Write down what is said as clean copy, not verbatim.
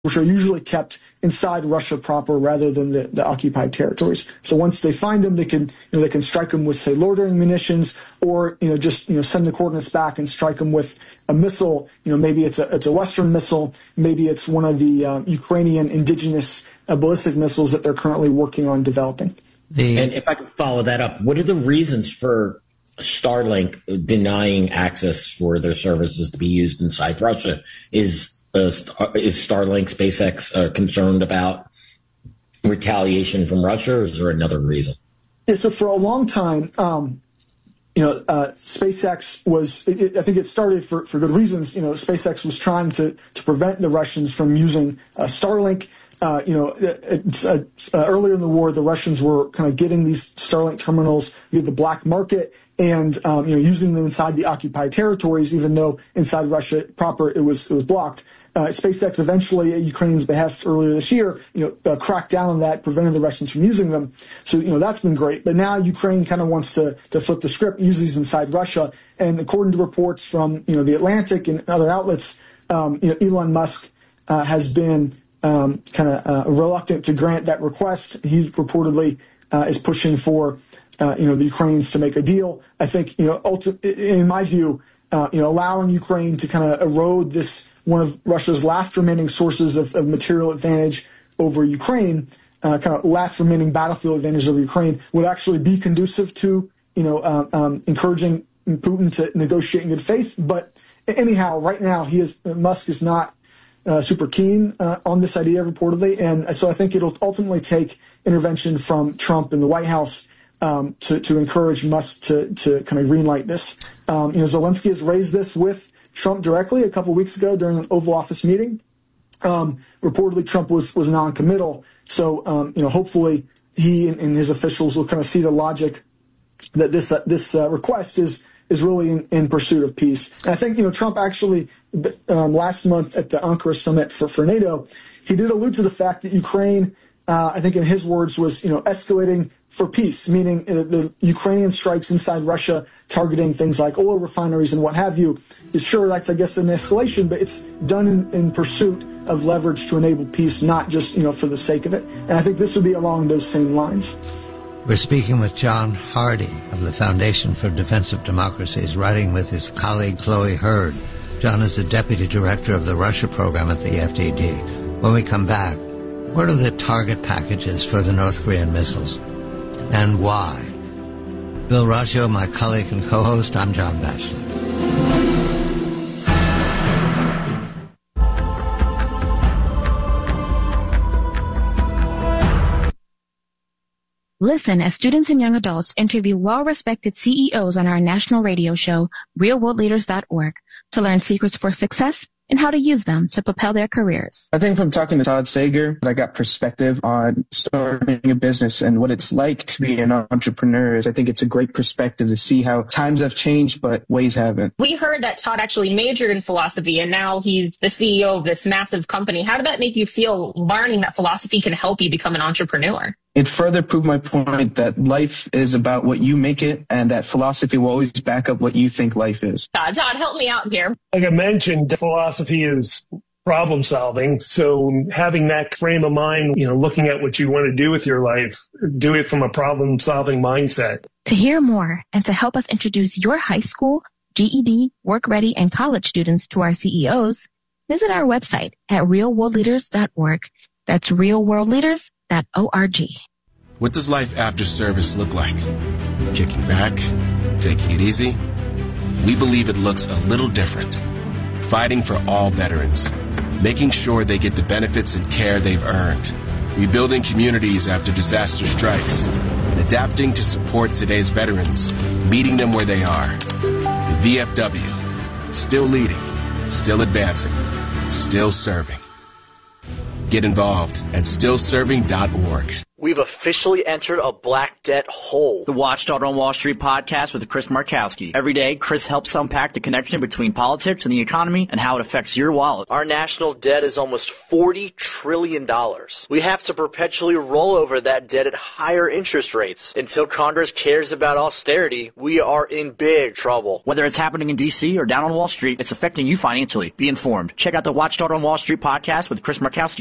which are usually kept inside Russia proper rather than the occupied territories. So once they find them, they can strike them with, say, loitering munitions, or just send the coordinates back and strike them with a missile. Maybe it's a Western missile, maybe it's one of the Ukrainian indigenous ballistic missiles that they're currently working on developing. And if I could follow that up, what are the reasons for Starlink denying access for their services to be used inside Russia? Is Starlink, SpaceX concerned about retaliation from Russia, or is there another reason? Yeah, so for a long time, SpaceX was, I think it started for good reasons. SpaceX was trying to prevent the Russians from using Starlink. Earlier in the war, the Russians were kind of getting these Starlink terminals via the black market and using them inside the occupied territories, even though inside Russia proper it was blocked. SpaceX eventually, at Ukraine's behest earlier this year, cracked down on that, prevented the Russians from using them. So that's been great. But now Ukraine kind of wants to flip the script, use these inside Russia. And according to reports from the Atlantic and other outlets, Elon Musk has been reluctant to grant that request. He reportedly is pushing for the Ukrainians to make a deal. I think in my view, allowing Ukraine to kind of erode this one of Russia's last remaining sources of material advantage over Ukraine, kind of last remaining battlefield advantage over Ukraine, would actually be conducive to encouraging Putin to negotiate in good faith. But anyhow, right now Musk is not super keen on this idea, reportedly, and so I think it'll ultimately take intervention from Trump and the White House to encourage Musk to kind of greenlight this. Zelensky has raised this with Trump directly a couple weeks ago during an Oval Office meeting. Reportedly, Trump was non-committal, so hopefully he and his officials will kind of see the logic that this request is really in pursuit of peace. And I think Trump actually last month at the Ankara summit for NATO, he did allude to the fact that Ukraine, I think in his words, was escalating for peace, meaning the Ukrainian strikes inside Russia targeting things like oil refineries and what have you. Is sure that's, I guess, an escalation, but it's done in pursuit of leverage to enable peace, not just for the sake of it. And I think this would be along those same lines. We're speaking with John Hardy of the Foundation for Defense of Democracies, writing with his colleague Chloe Hurd. John is the Deputy Director of the Russia Program at the FDD. When we come back, what are the target packages for the North Korean missiles? And why? Bill Raggio, my colleague and co-host, I'm John Batchelor. Listen as students and young adults interview well-respected CEOs on our national radio show, realworldleaders.org, to learn secrets for success and how to use them to propel their careers. I think from talking to Todd Sager, I got perspective on starting a business and what it's like to be an entrepreneur. I think it's a great perspective to see how times have changed, but ways haven't. We heard that Todd actually majored in philosophy, and now he's the CEO of this massive company. How did that make you feel, learning that philosophy can help you become an entrepreneur? It further proved my point that life is about what you make it, and that philosophy will always back up what you think life is. Todd, help me out here. Like I mentioned, philosophy is problem solving. So having that frame of mind, looking at what you want to do with your life, do it from a problem solving mindset. To hear more and to help us introduce your high school, GED, work ready, and college students to our CEOs, visit our website at realworldleaders.org. That's realworldleaders.org. What does life after service look like? Kicking back? Taking it easy? We believe it looks a little different. Fighting for all veterans. Making sure they get the benefits and care they've earned. Rebuilding communities after disaster strikes. And adapting to support today's veterans. Meeting them where they are. The VFW. Still leading. Still advancing. Still serving. Get involved at stillserving.org. We've officially entered a black debt hole. The Watchdog on Wall Street podcast with Chris Markowski. Every day, Chris helps unpack the connection between politics and the economy and how it affects your wallet. Our national debt is almost $40 trillion. We have to perpetually roll over that debt at higher interest rates. Until Congress cares about austerity, we are in big trouble. Whether it's happening in D.C. or down on Wall Street, it's affecting you financially. Be informed. Check out the Watchdog on Wall Street podcast with Chris Markowski.